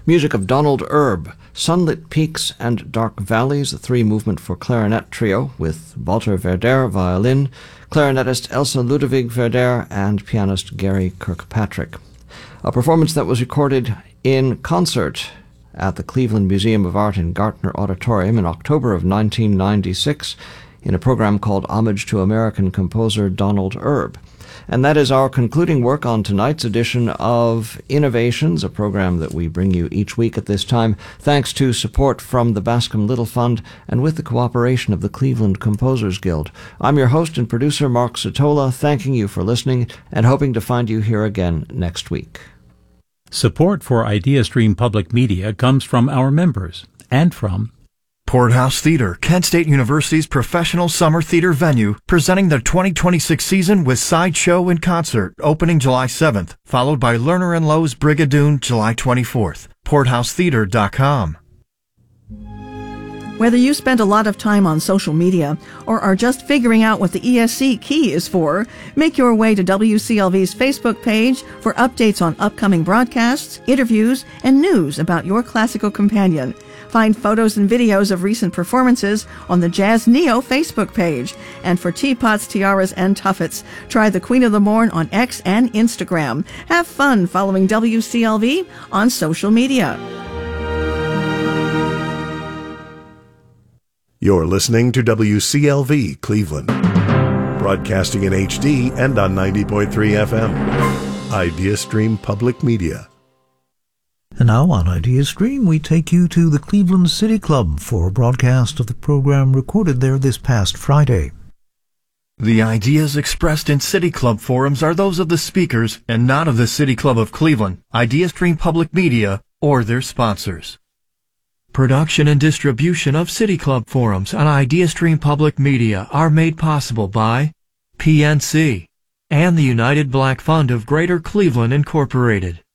Music of Donald Erb, Sunlit Peaks and Dark Valleys, a three-movement for clarinet trio with Walter Verder, violin, clarinetist Elsa Ludwig Verder, and pianist Gary Kirkpatrick. A performance that was recorded in concert at the Cleveland Museum of Art in Gartner Auditorium in October of 1996 in a program called Homage to American composer Donald Erb. And that is our concluding work on tonight's edition of Innovations, a program that we bring you each week at this time, thanks to support from the Bascom Little Fund and with the cooperation of the Cleveland Composers Guild. I'm your host and producer, Mark Sotola, thanking you for listening and hoping to find you here again next week. Support for IdeaStream Public Media comes from our members and from Porthouse Theater, Kent State University's professional summer theater venue, presenting the 2026 season with Sideshow in Concert, opening July 7th, followed by Lerner and Lowe's Brigadoon July 24th. PorthouseTheater.com. Whether you spend a lot of time on social media or are just figuring out what the ESC key is for, make your way to WCLV's Facebook page for updates on upcoming broadcasts, interviews, and news about your classical companion. Find photos and videos of recent performances on the Jazz Neo Facebook page. And for teapots, tiaras, and tuffets, try the Queen of the Morn on X and Instagram. Have fun following WCLV on social media. You're listening to WCLV Cleveland, broadcasting in HD and on 90.3 FM. IdeaStream Public Media. And now on IdeaStream, we take you to the Cleveland City Club for a broadcast of the program recorded there this past Friday. The ideas expressed in City Club forums are those of the speakers and not of the City Club of Cleveland, IdeaStream Public Media, or their sponsors. Production and distribution of City Club forums on IdeaStream Public Media are made possible by PNC and the United Black Fund of Greater Cleveland Incorporated.